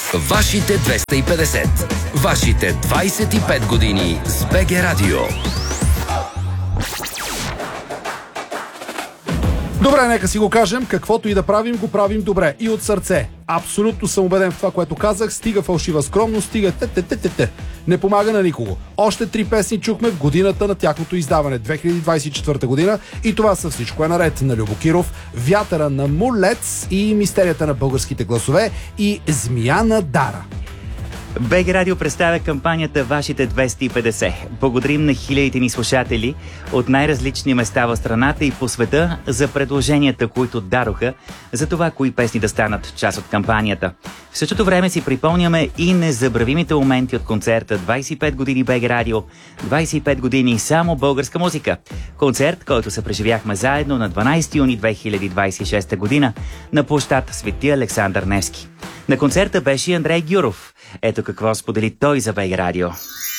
Вашите 250. Вашите 25 години с БГ Радио. Добре, нека си го кажем. Каквото и да правим, го правим добре. И от сърце. Абсолютно съм убеден в това, което казах. Стига фалшива скромност, стига те. Не помага на никого. Още 3 песни чухме в годината на тяхното издаване, 2024 година. И това са Всичко е наред на Любо Киров, Вятъра на Мулец и Мистерията на българските гласове и Змия на Дара. БГ Радио представя кампанията Вашите 250. Благодарим на хилядите ни слушатели от най-различни места в страната и по света за предложенията, които дадоха за това, кои песни да станат част от кампанията. В същото време си припомняме и незабравимите моменти от концерта 25 години БГ Радио, 25 години само българска музика. Концерт, който се преживяхме заедно на 12 юни 2026 година на площад Свети Александър Невски. На концерта беше и Андрей Гюров. Ето какво сподели той за БГ Радио.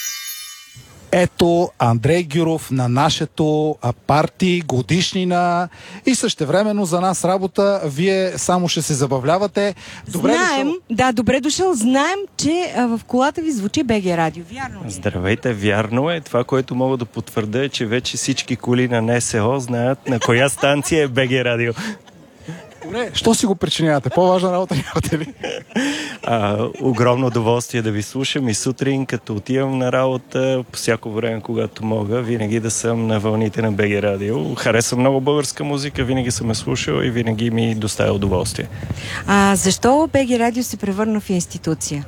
Ето Андрей Гюров на нашето парти, годишнина и същевременно за нас работа. Вие само ще се забавлявате. Добре Знаем, да, добре дошъл. Знаем, че в колата ви звучи БГ Радио. Вярно ли? Здравейте, вярно е. Това, което мога да потвърда е, че вече всички коли на НСО знаят на коя станция е БГ Радио. Добре, що си го причинявате? По-важна работа нямате ли? Огромно удоволствие да ви слушам и сутрин, като отивам на работа, по всяко време, когато мога, винаги да съм на вълните на БГ Радио. Харесвам много българска музика, винаги съм я слушал и винаги ми доставя удоволствие. Защо БГ Радио се превърна в институция?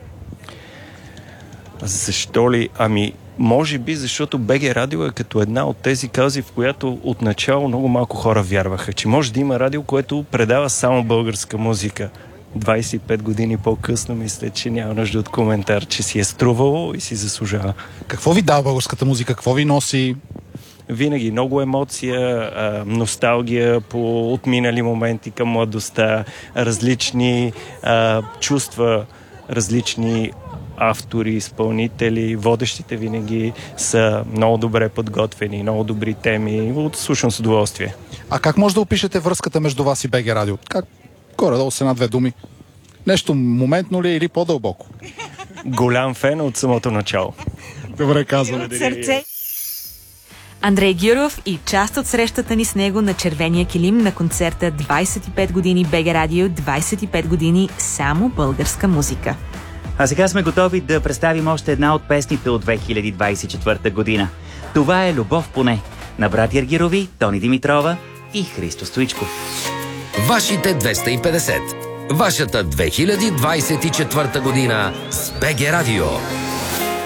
Защо ли? Може би, защото БГ Радио е като една от тези каузи, в която отначало много малко хора вярваха, че може да има радио, което предава само българска музика. 25 години по-късно мисля, че няма нужда от коментар, че си е струвало и си заслужава. Какво ви дава българската музика? Какво ви носи? Винаги много емоция, носталгия по отминали моменти към младостта, различни чувства, различни автори, изпълнители, водещите винаги са много добре подготвени, много добри теми. Слушам с удоволствие. А как може да опишете връзката между вас и БГ Радио? Как? Горе-долу с една-две думи. Нещо моментно ли или по-дълбоко? Голям фен от самото начало. Добре казвам. Сърце. Андрей Гюров и част от срещата ни с него на червения килим на концерта 25 години БГ Радио, 25 години само българска музика. А сега сме готови да представим още една от песните от 2024 година. Това е Любов поне на братя Аргирови, Тони Димитрова и Христо Стоичков. Вашите 250. Вашата 2024 година с БГ Радио.